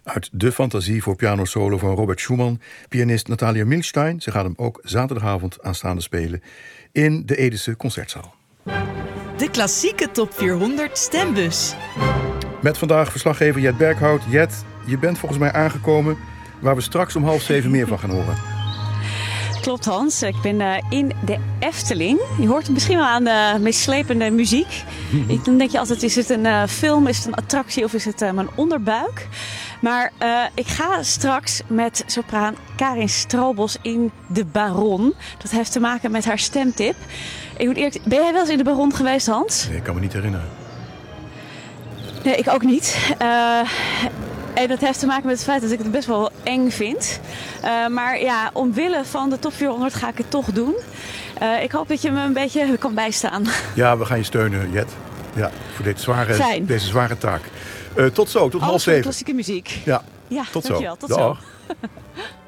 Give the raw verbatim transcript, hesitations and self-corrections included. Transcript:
Uit De Fantasie voor piano solo van Robert Schumann. Pianist Natalia Milstein. Ze gaat hem ook zaterdagavond aanstaande spelen in de Edese Concertzaal. De klassieke top vierhonderd stembus. Met vandaag verslaggever Jet Berghout. Jet, je bent volgens mij aangekomen waar we straks om half zeven meer van gaan horen. Klopt, Hans. Ik ben uh, in de Efteling. Je hoort het misschien wel aan de meeslepende muziek. Ik, dan denk je altijd, is het een uh, film, is het een attractie of is het uh, mijn onderbuik? Maar uh, ik ga straks met sopraan Karin Strobos in de Baron. Dat heeft te maken met haar stemtip. Ik moet eerlijk, ben jij wel eens in de Baron geweest, Hans? Nee, ik kan me niet herinneren. Nee, ik ook niet. Uh, En dat heeft te maken met het feit dat ik het best wel eng vind. Uh, maar ja, omwille van de top vierhonderd ga ik het toch doen. Uh, ik hoop dat je me een beetje kan bijstaan. Ja, we gaan je steunen, Jet. Ja, voor dit zware, deze zware taak. Uh, tot zo, tot half zeven. Klassieke muziek. Ja, ja tot dankjewel. zo. Tot Dag. zo.